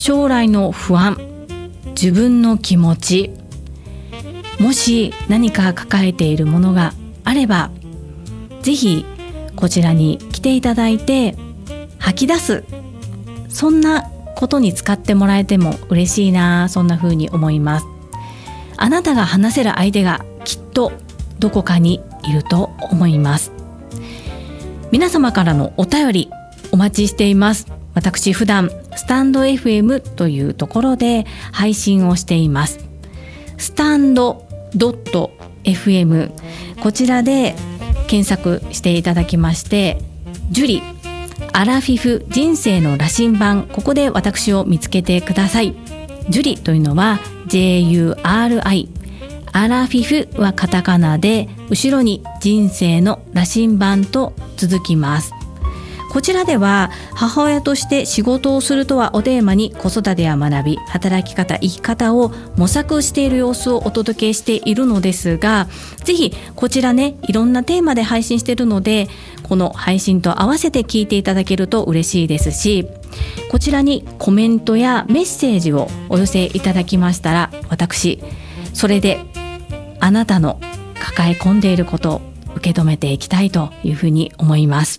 将来の不安、自分の気持ち、もし何か抱えているものがあれば、ぜひこちらに来ていただいて吐き出す、そんなことに使ってもらえても嬉しいな、そんな風に思います。あなたが話せる相手がきっとどこかにいると思います。皆様からのお便りお待ちしています。私普段スタンド FM というところで配信をしています。スタンド .fm、 こちらで検索していただきまして、ジュリアラフィフ人生の羅針盤、ここで私を見つけてください。ジュリというのは JURI、 アラフィフはカタカナで、後ろに人生の羅針盤と続きます。こちらでは母親として仕事をするとはをテーマに、子育てや学び、働き方、生き方を模索している様子をお届けしているのですが、ぜひこちらね、いろんなテーマで配信しているので、この配信と合わせて聞いていただけると嬉しいですし、こちらにコメントやメッセージをお寄せいただきましたら、私それであなたの抱え込んでいることを受け止めていきたいというふうに思います。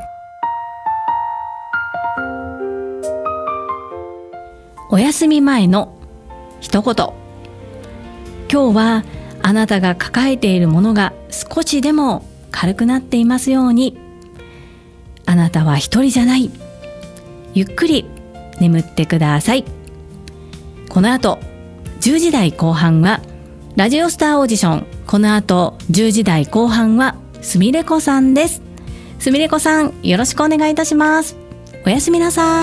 お休み前の一言。今日はあなたが抱えているものが少しでも軽くなっていますように。あなたは一人じゃない。ゆっくり眠ってください。この後10時台後半はラジオスターオーディション。この後10時台後半はすみれこさんです。すみれこさん、よろしくお願いいたします。おやすみなさい。